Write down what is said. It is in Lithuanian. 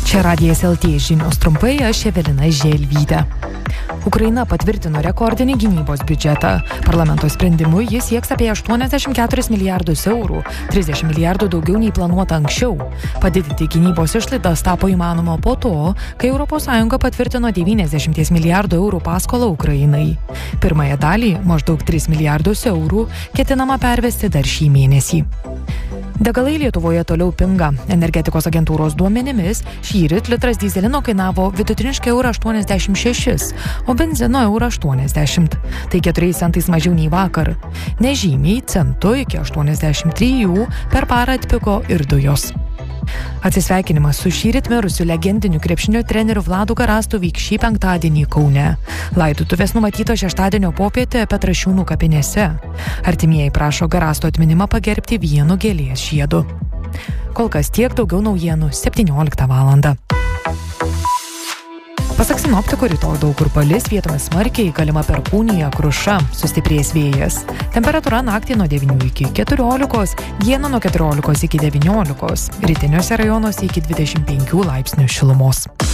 Čia Radijas LT žinios trumpai, aš Evelina Želvytė. Ukraina patvirtino rekordinį gynybos biudžetą. Parlamento sprendimu jis sieks apie 84 milijardus eurų, 30 milijardų daugiau nei planuota anksčiau. Padidinti gynybos išlaidas tapo įmanoma po to, kai ES patvirtino 90 milijardų eurų paskolą Ukrainai. Pirmąją dalį, maždaug 3 milijardus eurų, ketinama pervesti dar šį mėnesį. Degalai Lietuvoje toliau pinga. Energetikos agentūros duomenimis šįryt litras dyzelino kainavo vidutiniškai €86, o benzino €80. Tai 4 centais mažiau nei vakar. Nežymiai centu iki 83 per parą atpigo ir dujos. Atsisveikinimas su šįryt mirusiu legendiniu krepšinio treneriu Vladu Garastu vyks šį penktadienį Kaune. Laidotuvės numatytos šeštadienio popietę Petrašiūnų kapinėse. Artimieji prašo Garasto atminimą pagerbti vienu gėlės žiedu. Kol kas tiek, daugiau naujienų 17 valandą. Pasak sinoptikų, rytoj daug kur palis, vietomis smarkiai, galima perkūnija, kruša, sustiprės vėjas. Temperatūra naktį nuo 9 iki 14, dieną nuo 14 iki 19, rytiniuose rajonuose iki 25 laipsnių šilumos.